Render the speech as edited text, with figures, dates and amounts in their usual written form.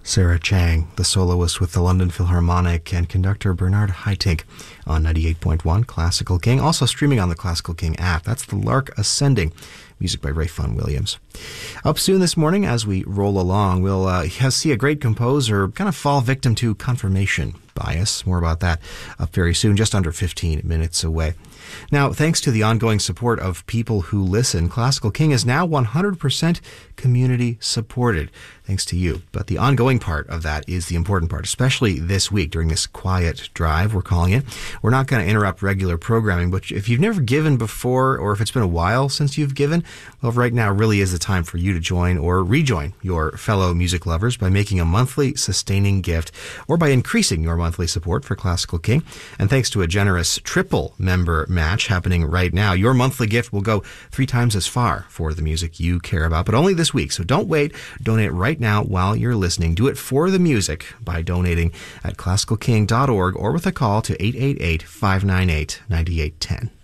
Sarah Chang, the soloist with the London Philharmonic, and conductor Bernard Haitink on 98.1 Classical King. Also streaming on the Classical King app. That's The Lark Ascending. Music by Ray Fawn Williams. Up soon this morning, as we roll along, we'll see a great composer kind of fall victim to confirmation bias. More about that up very soon, just under 15 minutes away. Now, thanks to the ongoing support of people who listen, Classical King is now 100% community supported, thanks to you. But the ongoing part of that is the important part, especially this week during this quiet drive, we're calling it. We're not going to interrupt regular programming, but if you've never given before, or if it's been a while since you've given, well, right now really is the time for you to join or rejoin your fellow music lovers by making a monthly sustaining gift or by increasing your monthly support for Classical King. And thanks to a generous triple member match happening right now, your monthly gift will go 3 times as far for the music you care about, but only this week. So don't wait. Donate right now while you're listening. Do it for the music by donating at classicalking.org or with a call to 888-598-9810.